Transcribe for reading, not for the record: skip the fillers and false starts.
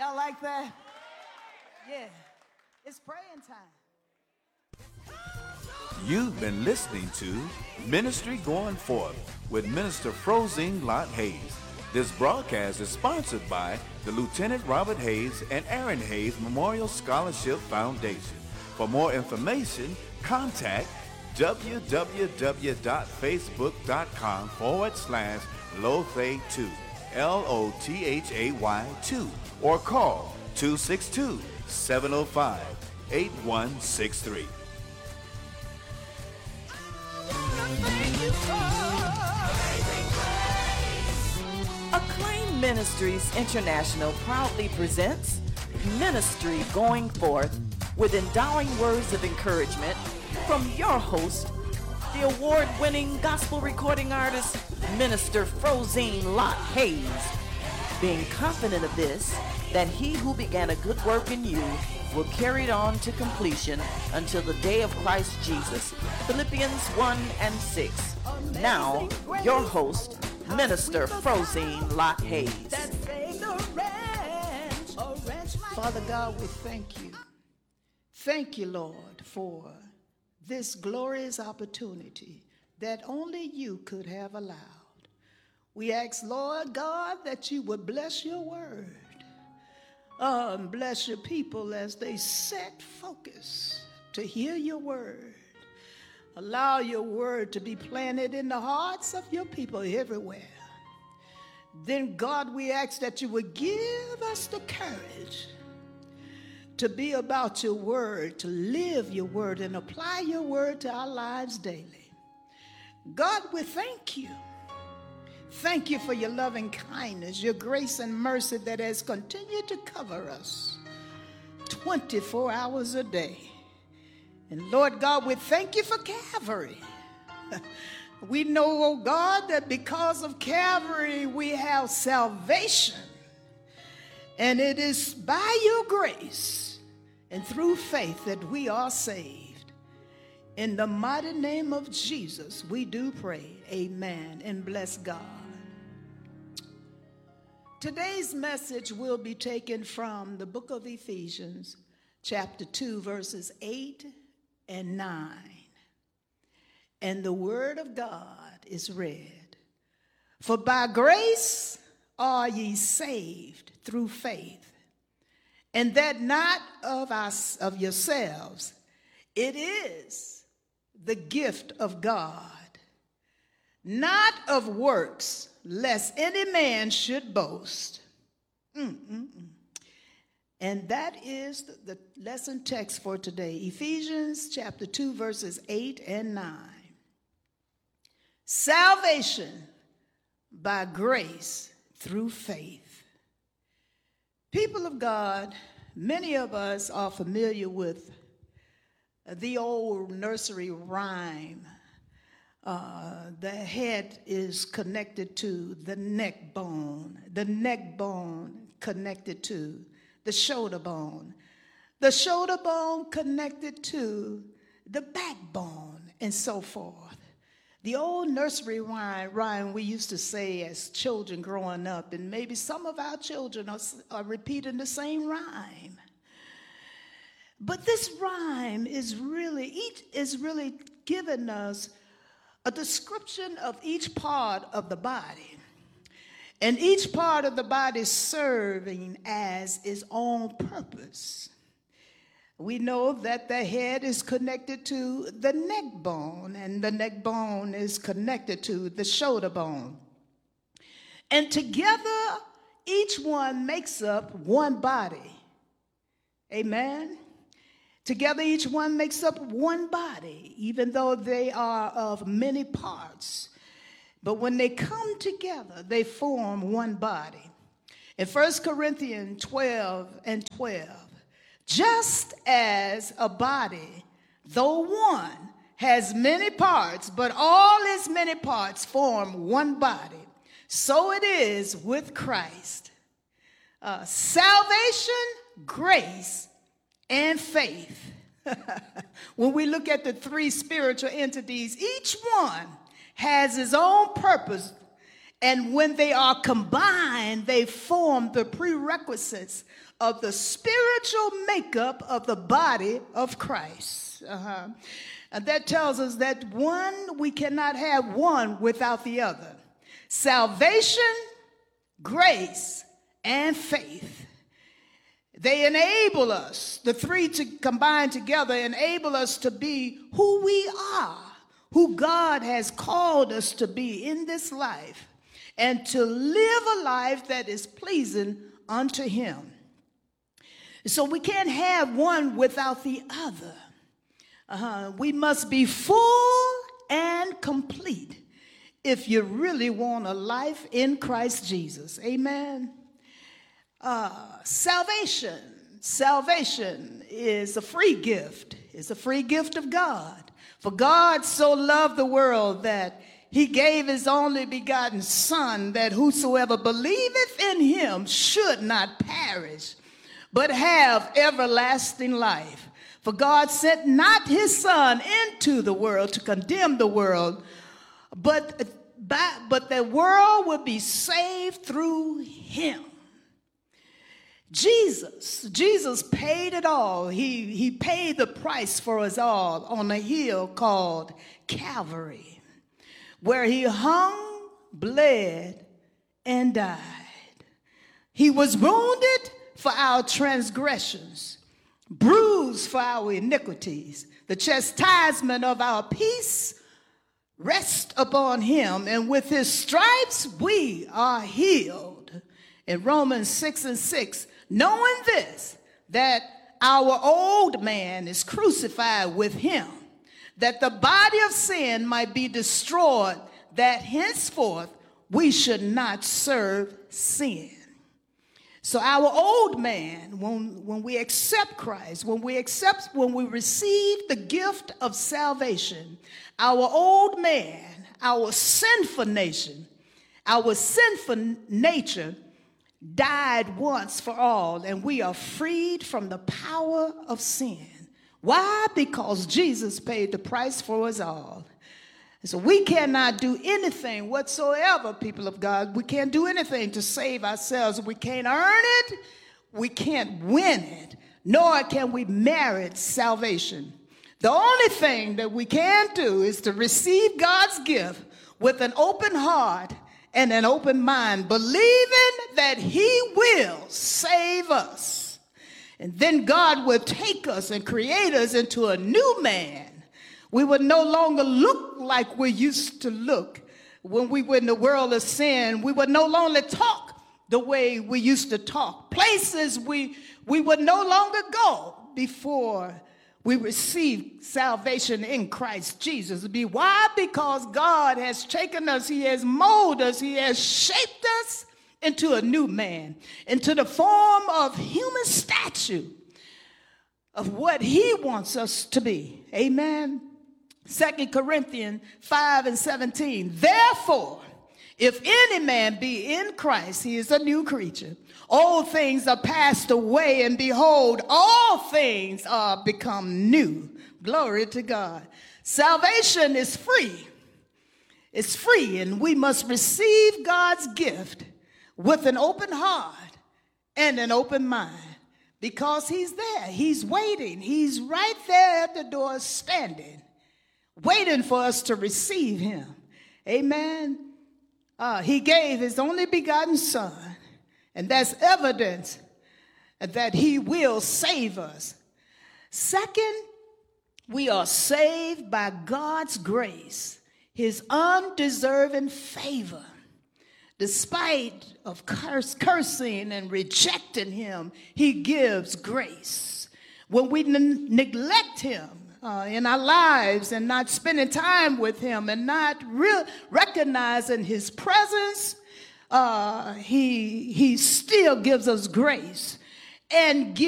Y'all like that? Yeah. It's praying time. You've been listening to Ministry Going Forth with Minister Frozine Lott Hayes. This broadcast is sponsored by the Lieutenant Robert Hayes and Aaron Hayes Memorial Scholarship Foundation. For more information, contact www.facebook.com/Lothay2, LOTHAY2, or call 262-705-8163. Acclaim Ministries International proudly presents Ministry Going Forth with endowing words of encouragement from your host, the award-winning gospel recording artist, Minister Frozine Lott Hayes. Being confident of this, that he who began a good work in you will carry it on to completion until the day of Christ Jesus. Philippians 1:6. Now, your host, Minister Frozine Lott Hayes. Father God, we thank you. Thank you, Lord, for this glorious opportunity that only you could have allowed. We ask, Lord God, that you would bless your word. Bless your people as they set focus to hear your word. Allow your word to be planted in the hearts of your people everywhere. Then, God, we ask that you would give us the courage to be about your word, to live your word, and apply your word to our lives daily. God, we thank you. Thank you for your loving kindness, your grace and mercy that has continued to cover us 24 hours a day. And Lord God, we thank you for Calvary. We know, oh God, that because of Calvary we have salvation. And it is by your grace and through faith that we are saved. In the mighty name of Jesus, we do pray. Amen. And bless God. Today's message will be taken from the book of Ephesians, chapter 2, verses 8 and 9. And the word of God is read. For by grace are ye saved through faith, and that not of us, of yourselves. It is the gift of God, not of works, lest any man should boast. And that is the lesson text for today, Ephesians chapter 2, verses 8 and 9. Salvation by grace through faith. People of God, many of us are familiar with the old nursery rhyme. The head is connected to the neck bone connected to the shoulder bone connected to the backbone, and so forth. The old nursery rhyme we used to say as children growing up, and maybe some of our children are repeating the same rhyme. But this rhyme is really giving us a description of each part of the body, and each part of the body serving as its own purpose. We know that the head is connected to the neck bone, and the neck bone is connected to the shoulder bone. And together, each one makes up one body. Amen? Together, each one makes up one body, even though they are of many parts. But when they come together, they form one body. In 1 Corinthians 12:12, just as a body, though one, has many parts, but all its many parts form one body, so it is with Christ. Salvation, grace, and faith. When we look at the three spiritual entities, each one has its own purpose And when they are combined, they form the prerequisites of the spiritual makeup of the body of Christ. And that tells us that we cannot have one without the other. Salvation, grace, and faith. They enable us, the three to combine together, enable us to be who we are, who God has called us to be in this life, and to live a life that is pleasing unto him. So we can't have one without the other. We must be full and complete if you really want a life in Christ Jesus. Amen. Salvation is a free gift. It's a free gift of God. For God so loved the world that he gave his only begotten Son, that whosoever believeth in him should not perish, but have everlasting life. For God sent not his Son into the world to condemn the world, but the world will be saved through him. Jesus paid it all. He paid the price for us all on a hill called Calvary, where he hung, bled, and died. He was wounded for our transgressions, bruised for our iniquities. The chastisement of our peace rests upon him, and with his stripes we are healed. In Romans 6:6, knowing this, that our old man is crucified with him, that the body of sin might be destroyed, that henceforth we should not serve sin. So our old man, when we accept Christ, when we receive the gift of salvation, our old man, our sinful nature died once for all, and we are freed from the power of sin. Why? Because Jesus paid the price for us all. So we cannot do anything whatsoever, people of God. We can't do anything to save ourselves. We can't earn it. We can't win it. Nor can we merit salvation. The only thing that we can do is to receive God's gift with an open heart and an open mind, believing that he will save us. And then God will take us and create us into a new man. We would no longer look like we used to look when we were in the world of sin. We would no longer talk the way we used to talk. Places we would no longer go before we receive salvation in Christ Jesus. Why? Because God has taken us, he has molded us, he has shaped us into a new man, into the form of human statue of what he wants us to be. Amen. 2 Corinthians 5:17. Therefore, if any man be in Christ, he is a new creature. Old things are passed away, and behold, all things are become new. Glory to God. Salvation is free. It's free, and we must receive God's gift with an open heart and an open mind, because he's there. He's waiting. He's right there at the door standing, waiting for us to receive him. Amen. He gave his only begotten Son, and that's evidence that he will save us. Second, we are saved by God's grace, his undeserving favor. Despite of cursing and rejecting him, he gives grace. When we neglect him in our lives and not spending time with him and not recognizing his presence, he still gives us grace and